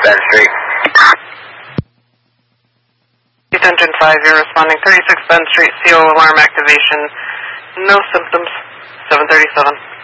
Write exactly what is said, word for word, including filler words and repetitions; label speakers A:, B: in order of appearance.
A: Bend Street.
B: Engine five, you're responding. thirty-six Bend Street, C O alarm activation. No symptoms. seven thirty-seven.